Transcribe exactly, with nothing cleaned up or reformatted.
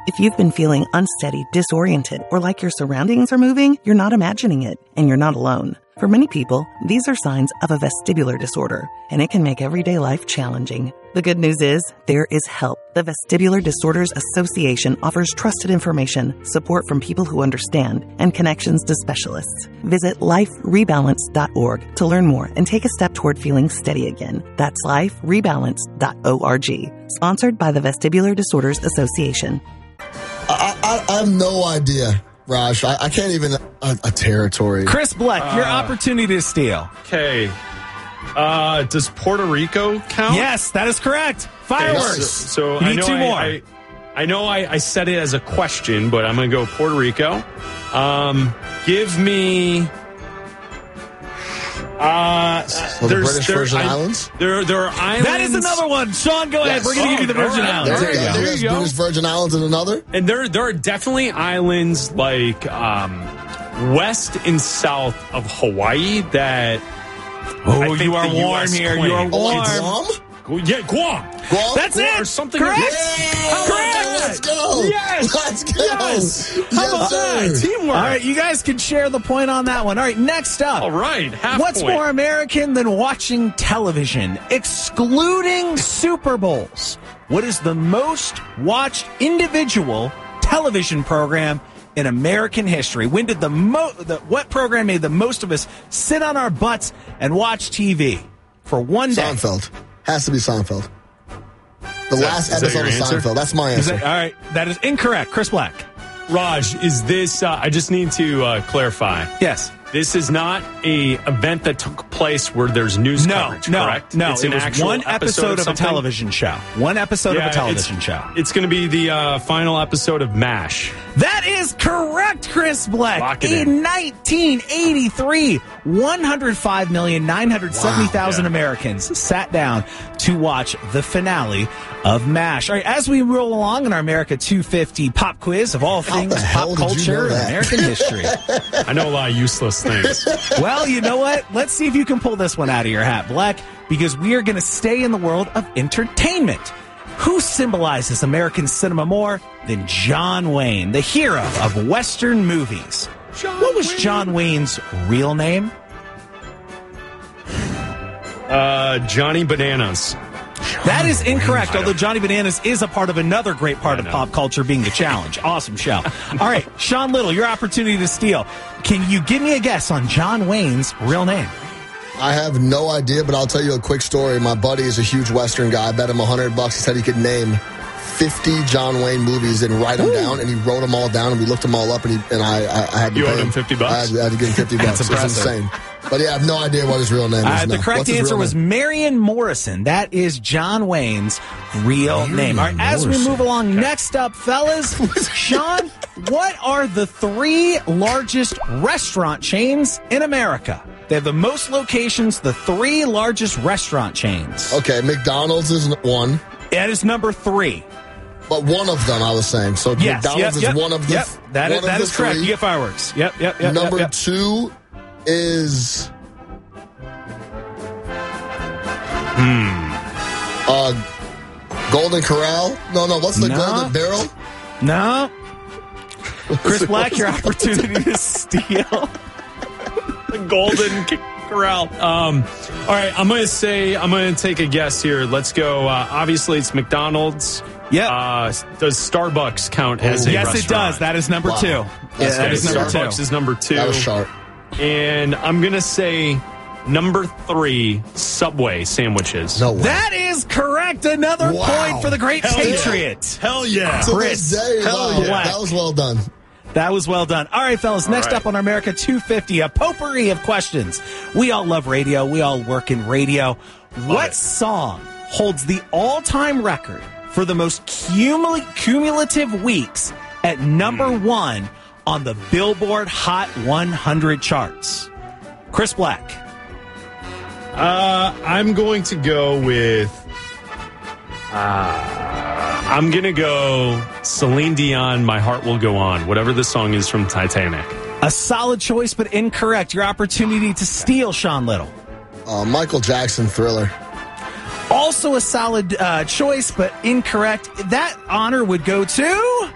If you've been feeling unsteady, disoriented, or like your surroundings are moving, you're not imagining it, and you're not alone. For many people, these are signs of a vestibular disorder, and it can make everyday life challenging. The good news is, there is help. The Vestibular Disorders Association offers trusted information, support from people who understand, and connections to specialists. Visit life rebalance dot org to learn more and take a step toward feeling steady again. That's life rebalance dot org. Sponsored by the Vestibular Disorders Association. I, I, I have no idea, Raj. I, I can't even a, a territory. Chris Black, Uh, your opportunity to steal. Okay. Uh, does Puerto Rico count? Yes, that is correct. Fireworks. Okay, so so You I need know two I, more. I, I know I, I said it as a question, but I'm going to go Puerto Rico. Um, give me. Uh, So the British Virgin I- Islands? There, there are islands. That is another one. Sean, go ahead. Yes. We're going to give you the Oh, Virgin all right. Islands. There There you you go. go. There's you go. British Virgin Islands and another? And there, there are definitely islands like um, west and south of Hawaii that. Oh, I think you are the warm U S here. You are claims. warm. Guam? Yeah, Guam. Guam? That's Guam it. or something. Correct. Yeah, Correct. Let's go. Yes. Let's go. Yes. How Yes, about sir. that? Teamwork. All right, you guys can share the point on that one. All right, next up. All right. Half What's point. more American than watching television, excluding Super Bowls? What is the most watched individual television program in American history? When did the mo the, what program made the most of us sit on our butts and watch T V for one day? Seinfeld. Has to be Seinfeld. The Is that- last is that episode your of answer? Seinfeld. That's my Is answer. that- all right, that is incorrect. Chris Black. Raj, is this? Uh, I just need to uh, clarify. Yes. This is not a event that took place where there's news No, coverage, no, correct? no. It's it an was actual one episode, of, a something? television show. One episode Yeah, of a television it's, show. It's going to be the uh, final episode of MASH. That is correct, Chris Black. Lock it In in. nineteen eighty-three, one hundred five million nine hundred seventy thousand Wow, yeah. Americans sat down to watch the finale of MASH. All right, as we roll along in our America two fifty pop quiz of all How things the hell pop did you know culture and that? American history. I know a lot of useless things. Well, you know what? Let's see if you can pull this one out of your hat, Black, because we are going to stay in the world of entertainment. Who symbolizes American cinema more than John Wayne, the hero of Western movies? John what was Wayne. John Wayne's real name? Uh, Johnny Bananas. That is incorrect, although Johnny Bananas is a part of another great part I of know. pop culture being the challenge. Awesome show. All right, Sean Little, your opportunity to steal. Can you give me a guess on John Wayne's real name? I have no idea, but I'll tell you a quick story. My buddy is a huge Western guy. I bet him a hundred bucks. He said he could name fifty John Wayne movies and write them down, and he wrote them all down, and we looked them all up, and, he, and I, I, I had to You pay owed him fifty bucks? I had, I had to give him fifty bucks. It's impressive. insane. But yeah, I have no idea what his real name is. Uh, the No. correct What's his answer real was name? Marion Morrison. That is John Wayne's real Marion name. All right, as we Morrison. move along, next up, fellas, Sean, what are the three largest restaurant chains in America? They have the most locations, the three largest restaurant chains. Okay, McDonald's is one, That is number three. but one of them I was saying. So Yes, McDonald's yep, yep, is one of the. yep. That is, one of that the is correct. three. You get fireworks. Yep, yep, yep. Number yep, yep. two is Hmm. uh, Golden Corral. No, no. What's the No. Golden Barrel? No. Chris Black, your opportunity to steal. The Golden Corral. Um, all right, I'm going to say, I'm going to take a guess here. Let's go. Uh, obviously, it's McDonald's. Yep. Uh, does Starbucks count as a Yes, restaurant? it does. That is number Wow. two. Yeah, That's that good. is number Starbucks two. is number two. That was sharp. And I'm going to say number three, Subway sandwiches. No way. That is correct. Another Wow. point for the great Hell yeah. Patriot. Hell yeah. To Chris, this day, hell wow, yeah. that was well done. That was well done. All right, fellas, next right. up on our America two fifty, a potpourri of questions. We all love radio. We all work in radio. what it. song holds the all-time record for the most cumul- cumulative weeks at number Hmm. one on the Billboard Hot one hundred charts? Chris Black. Uh, I'm going to go with. Uh, I'm going to go Celine Dion, My Heart Will Go On, whatever the song is from Titanic. A solid choice, but incorrect. Your opportunity to steal, Sean Little. Uh, Michael Jackson, Thriller. Also a solid uh, choice, but incorrect. That honor would go to...